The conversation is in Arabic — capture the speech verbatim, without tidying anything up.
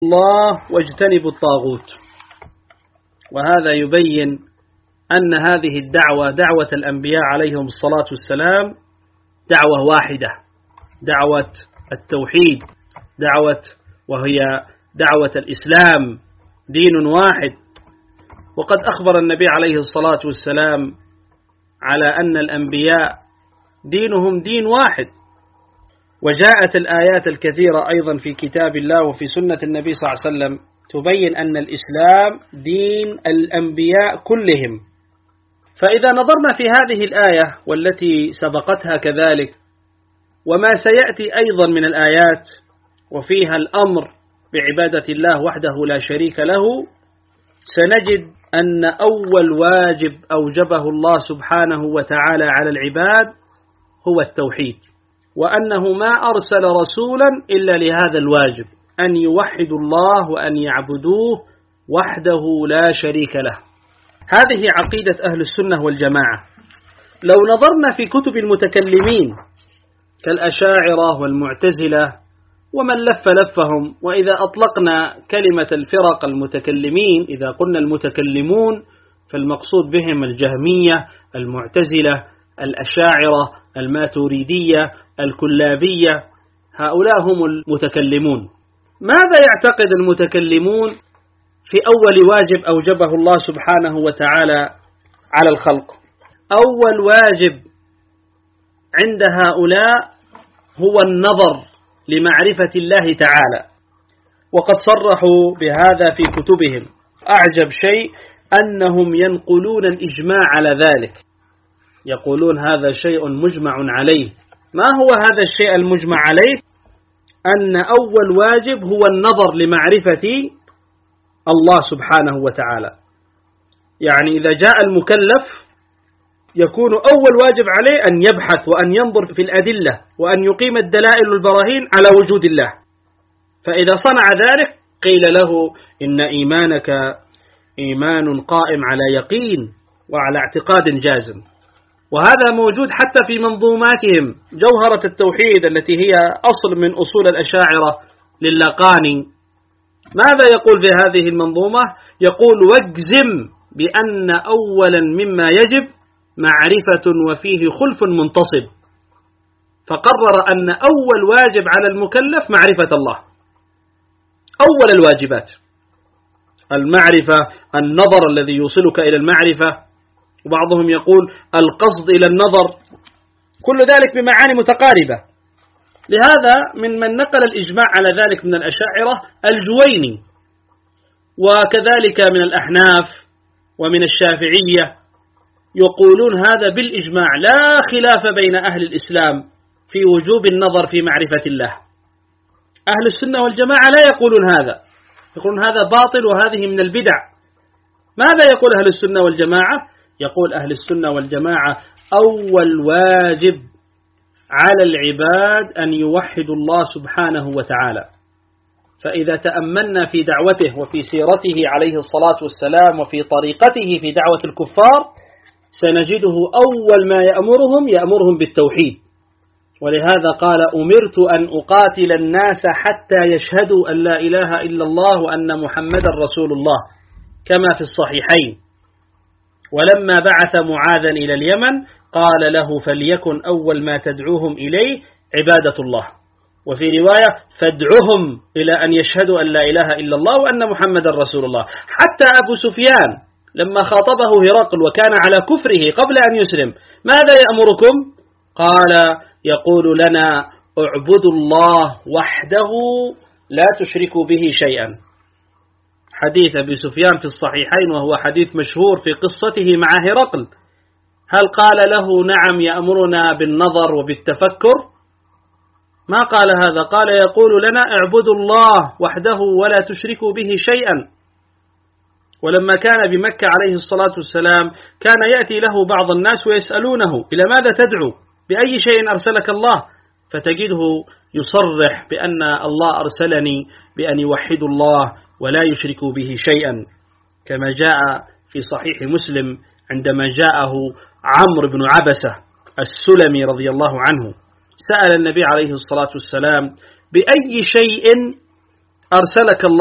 الله واجتنبوا الطاغوت. وهذا يبين أن هذه الدعوة دعوة الأنبياء عليهم الصلاة والسلام دعوة واحدة، دعوة التوحيد، دعوة وهي دعوة الإسلام، دين واحد. وقد أخبر النبي عليه الصلاة والسلام على أن الأنبياء دينهم دين واحد. وجاءت الآيات الكثيرة أيضا في كتاب الله وفي سنة النبي صلى الله عليه وسلم تبين أن الإسلام دين الأنبياء كلهم. فإذا نظرنا في هذه الآية والتي سبقتها كذلك وما سيأتي أيضا من الآيات وفيها الأمر بعبادة الله وحده لا شريك له، سنجد أن أول واجب أوجبه الله سبحانه وتعالى على العباد هو التوحيد، وأنه ما أرسل رسولا إلا لهذا الواجب، أن يوحدوا الله وأن يعبدوه وحده لا شريك له. هذه عقيدة أهل السنة والجماعة. لو نظرنا في كتب المتكلمين كالأشاعرة والمعتزلة ومن لف لفهم، وإذا أطلقنا كلمة الفرق المتكلمين إذا قلنا المتكلمون فالمقصود بهم الجهمية، المعتزلة، الأشاعرة، الماتريدية، الكلابية، هؤلاء هم المتكلمون. ماذا يعتقد المتكلمون في أول واجب أوجبه الله سبحانه وتعالى على الخلق؟ أول واجب عند هؤلاء هو النظر لمعرفة الله تعالى، وقد صرحوا بهذا في كتبهم. أعجب شيء أنهم ينقلون الإجماع على ذلك، يقولون هذا شيء مجمع عليه. ما هو هذا الشيء المجمع عليه؟ أن أول واجب هو النظر لمعرفة الله سبحانه وتعالى. يعني إذا جاء المكلف يكون أول واجب عليه أن يبحث وأن ينظر في الأدلة وأن يقيم الدلائل والبراهين على وجود الله. فإذا صنع ذلك قيل له إن إيمانك إيمان قائم على يقين وعلى اعتقاد جازم. وهذا موجود حتى في منظوماتهم. جوهرة التوحيد التي هي أصل من أصول الأشاعرة للقاني، ماذا يقول في هذه المنظومة؟ يقول واجزم بأن أولا مما يجب معرفة وفيه خلف منتصب. فقرر أن أول واجب على المكلف معرفة الله، أول الواجبات المعرفة، النظر الذي يوصلك إلى المعرفة، وبعضهم يقول القصد إلى النظر، كل ذلك بمعاني متقاربة. لهذا من من نقل الإجماع على ذلك من الأشاعرة الجويني، وكذلك من الأحناف ومن الشافعية، يقولون هذا بالإجماع لا خلاف بين أهل الإسلام في وجوب النظر في معرفة الله. أهل السنة والجماعة لا يقولون هذا، يقولون هذا باطل وهذه من البدع. ماذا يقول أهل السنة والجماعة؟ يقول أهل السنة والجماعة أول واجب على العباد أن يوحدوا الله سبحانه وتعالى. فإذا تأملنا في دعوته وفي سيرته عليه الصلاة والسلام وفي طريقته في دعوة الكفار سنجده أول ما يأمرهم يأمرهم بالتوحيد. ولهذا قال أمرت أن أقاتل الناس حتى يشهدوا أن لا إله إلا الله وأن محمدا رسول الله كما في الصحيحين. ولما بعث معاذا إلى اليمن قال له فليكن أول ما تدعوهم إليه عبادة الله، وفي رواية فادعهم إلى أن يشهدوا أن لا إله إلا الله وأن محمدا رسول الله. حتى أبو سفيان لما خاطبه هرقل وكان على كفره قبل أن يسلم ماذا يأمركم؟ قال يقول لنا اعبدوا الله وحده لا تشركوا به شيئا. حديث أبي سفيان في الصحيحين وهو حديث مشهور في قصته مع هرقل. هل قال له نعم يأمرنا بالنظر وبالتفكر؟ ما قال هذا، قال يقول لنا اعبدوا الله وحده ولا تشركوا به شيئا. ولما كان بمكة عليه الصلاة والسلام كان يأتي له بعض الناس ويسألونه إلى ماذا تدعو؟ بأي شيء أرسلك الله؟ فتجده يصرح بأن الله أرسلني بأن يوحدوا الله ولا يشركوا به شيئا، كما جاء في صحيح مسلم عندما جاءه عمرو بن عبسة السلمي رضي الله عنه سأل النبي عليه الصلاة والسلام بأي شيء أرسلك الله